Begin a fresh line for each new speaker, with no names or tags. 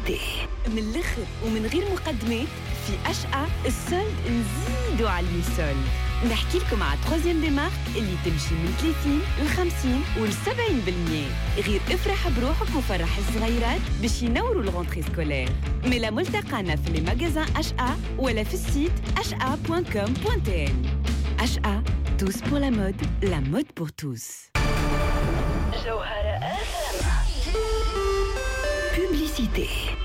Publicité.
من الآخر ومن غير مقدمات في أشقى السولد نزيدوا على السولد. نحكي لكم على التروزيام دي مارك اللي تمشي من 30 ل 50 و 70%. غير افرح بروحك وفرح الصغيرات باش ينوروا الغونتري سكولير. ملا ملتقانا في لي ماغازان أشقى ولا في السيت ashqa.com.tn. أشقى tous pour la mode pour tous.
Jawhara FM. Publicité.